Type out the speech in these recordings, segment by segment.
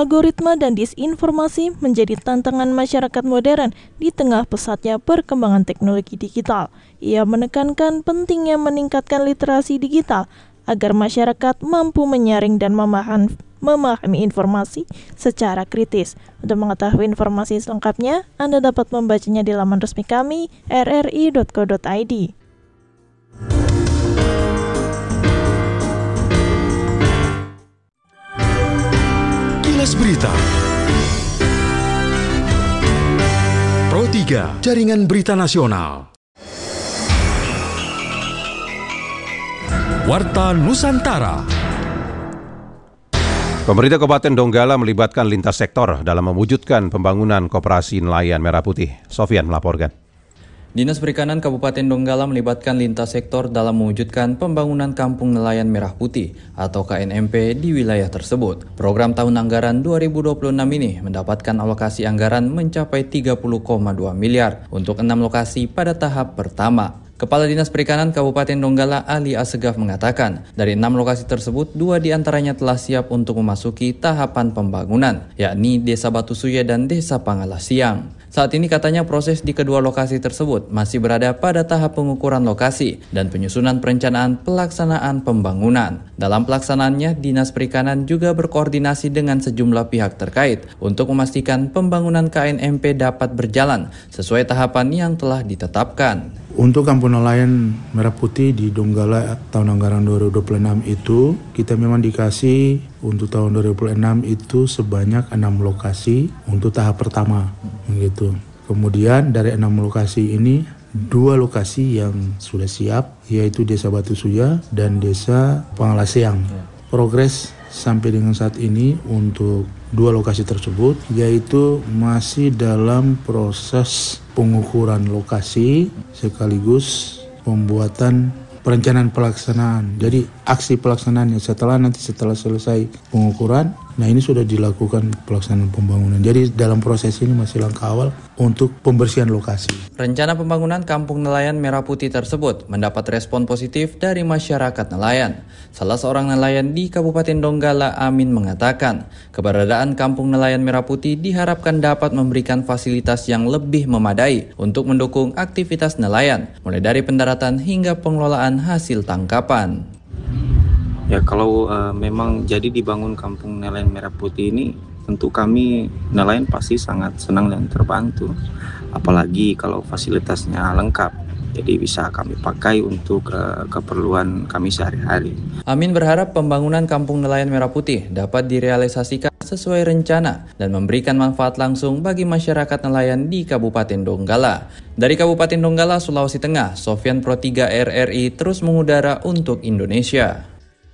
algoritma dan disinformasi menjadi tantangan masyarakat modern di tengah pesatnya perkembangan teknologi digital. Ia menekankan pentingnya meningkatkan literasi digital agar masyarakat mampu menyaring dan memahami informasi secara kritis. Untuk mengetahui informasi selengkapnya, Anda dapat membacanya di laman resmi kami, rri.co.id. Kilas Berita Pro 3, Jaringan Berita Nasional. Warta Nusantara. Pemerintah Kabupaten Donggala melibatkan lintas sektor dalam mewujudkan pembangunan koperasi nelayan merah putih. Sofyan melaporkan. Dinas Perikanan Kabupaten Donggala melibatkan lintas sektor dalam mewujudkan pembangunan Kampung Nelayan Merah Putih atau KNMP di wilayah tersebut. Program tahun anggaran 2026 ini mendapatkan alokasi anggaran mencapai 30,2 miliar untuk 6 lokasi pada tahap pertama. Kepala Dinas Perikanan Kabupaten Donggala Ali Asegaf mengatakan, dari 6 lokasi tersebut, 2 diantaranya telah siap untuk memasuki tahapan pembangunan, yakni Desa Batu Suya dan Desa Pangalasiang. Saat ini katanya proses di kedua lokasi tersebut masih berada pada tahap pengukuran lokasi dan penyusunan perencanaan pelaksanaan pembangunan. Dalam pelaksanaannya, Dinas Perikanan juga berkoordinasi dengan sejumlah pihak terkait untuk memastikan pembangunan KNMP dapat berjalan sesuai tahapan yang telah ditetapkan. Untuk Kampung Nelayan Merah Putih di Donggala tahun anggaran 2026 itu, kita memang dikasih untuk tahun 2026 itu sebanyak 6 lokasi untuk tahap pertama. Gitu. Kemudian dari 6 lokasi ini, 2 lokasi yang sudah siap, yaitu Desa Batu Suya dan Desa Pangalasiang. Progres sampai dengan saat ini untuk 2 lokasi tersebut, yaitu masih dalam proses pengukuran lokasi sekaligus pembuatan perencanaan pelaksanaan. Jadi aksi pelaksanaannya setelah selesai pengukuran, nah ini sudah dilakukan pelaksanaan pembangunan. Jadi dalam proses ini masih langkah awal untuk pembersihan lokasi. Rencana pembangunan Kampung Nelayan Merah Putih tersebut mendapat respon positif dari masyarakat nelayan. Salah seorang nelayan di Kabupaten Donggala, Amin, mengatakan, keberadaan Kampung Nelayan Merah Putih diharapkan dapat memberikan fasilitas yang lebih memadai untuk mendukung aktivitas nelayan, mulai dari pendaratan hingga pengelolaan hasil tangkapan. Ya, kalau memang jadi dibangun Kampung Nelayan Merah Putih ini, tentu kami nelayan pasti sangat senang dan terbantu. Apalagi kalau fasilitasnya lengkap, jadi bisa kami pakai untuk keperluan kami sehari-hari. Amin berharap pembangunan Kampung Nelayan Merah Putih dapat direalisasikan sesuai rencana dan memberikan manfaat langsung bagi masyarakat nelayan di Kabupaten Donggala. Dari Kabupaten Donggala, Sulawesi Tengah, Sofyan Pro 3 RRI terus mengudara untuk Indonesia.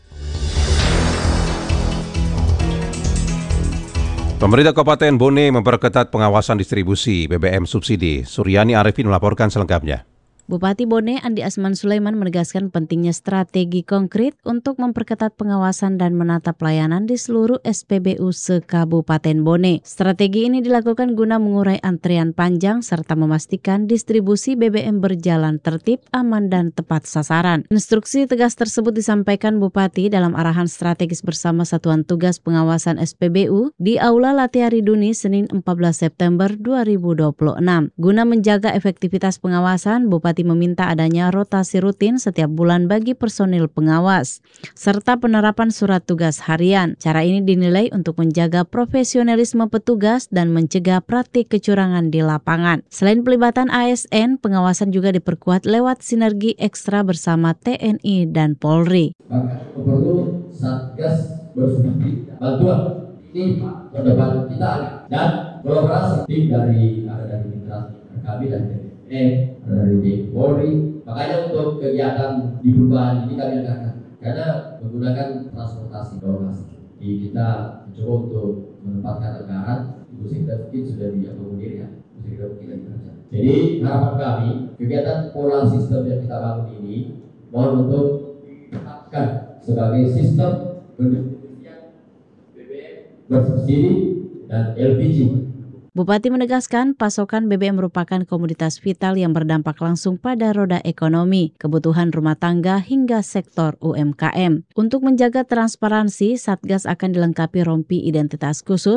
Pemerintah Kabupaten Bone memperketat pengawasan distribusi BBM subsidi. Suryani Arifin melaporkan selengkapnya. Bupati Bone Andi Asman Sulaiman menegaskan pentingnya strategi konkret untuk memperketat pengawasan dan menata pelayanan di seluruh SPBU se-Kabupaten Bone. Strategi ini dilakukan guna mengurai antrian panjang serta memastikan distribusi BBM berjalan tertib, aman, dan tepat sasaran. Instruksi tegas tersebut disampaikan Bupati dalam arahan strategis bersama Satuan Tugas Pengawasan SPBU di Aula Latiari Duni Senin 14 September 2026. Guna menjaga efektivitas pengawasan, Bupati meminta adanya rotasi rutin setiap bulan bagi personil pengawas, serta penerapan surat tugas harian. Cara ini dinilai untuk menjaga profesionalisme petugas dan mencegah praktik kecurangan di lapangan. Selain pelibatan ASN, pengawasan juga diperkuat lewat sinergi ekstra bersama TNI dan Polri. Maka perlu Satgas bersubsidi bantuan ini ke depan kita dan kolaborasi tim dari mitra kami dan dari Polri. Makanya untuk kegiatan di perubahan ini kami akan karena menggunakan transportasi donasi. Jadi kita mencoba untuk menempatkan anggaran itu mungkin sudah diakomodir ya. Jadi harapan kami kegiatan pola sistem yang kita bangun ini mohon untuk ditetapkan sebagai sistem pendistribusian BBM bersubsidi dan LPG. Bupati menegaskan pasokan BBM merupakan komoditas vital yang berdampak langsung pada roda ekonomi, kebutuhan rumah tangga hingga sektor UMKM. Untuk menjaga transparansi, Satgas akan dilengkapi rompi identitas khusus